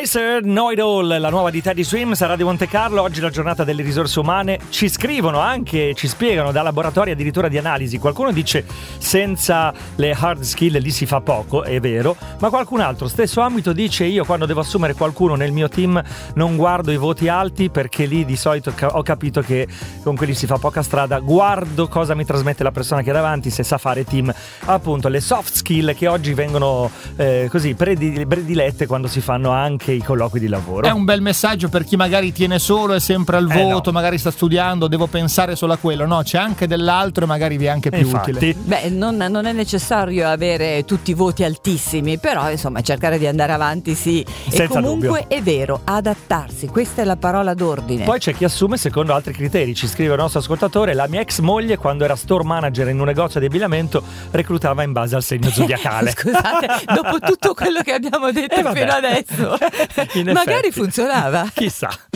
Mr. Know-It-All, la nuova di Teddy Swims a Radio Monte Carlo. Oggi è la giornata delle risorse umane. Ci scrivono anche, ci spiegano da laboratori addirittura di analisi. Qualcuno dice senza le hard skill lì si fa poco, è vero, ma qualcun altro, stesso ambito, dice io quando devo assumere qualcuno nel mio team non guardo i voti alti perché lì di solito ho capito che con quelli si fa poca strada, guardo cosa mi trasmette la persona che è davanti, se sa fare team. Appunto le soft skill che oggi vengono così predilette quando si fanno anche i colloqui di lavoro. È un bel messaggio per chi magari tiene solo, è sempre al voto, no. Magari sta studiando, devo pensare solo a quello. No, c'è anche dell'altro e magari vi è anche più utile. Beh, non è necessario avere tutti i voti altissimi, però insomma cercare di andare avanti sì. Senza e comunque dubbio. È vero, adattarsi, questa è la parola d'ordine. Poi c'è chi assume secondo altri criteri. Ci scrive il nostro ascoltatore: la mia ex moglie quando era store manager in un negozio di abbigliamento reclutava in base al segno zodiacale. Scusate, dopo tutto quello che abbiamo detto fino adesso magari funzionava. Chissà.